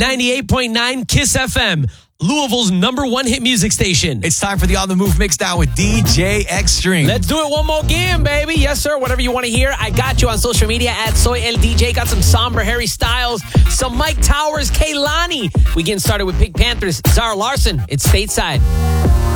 98.9 Kiss FM, Louisville's #1 hit music station. It's time for the On The Move Mixdown with DJ Extreme. Let's do it one more game, baby. Yes, sir. Whatever you want to hear, I got you on social media at Soy El DJ. Got some Somber Harry Styles, some Mike Towers, Kehlani. We getting started with Pink Panthers, Zara Larson. It's Stateside.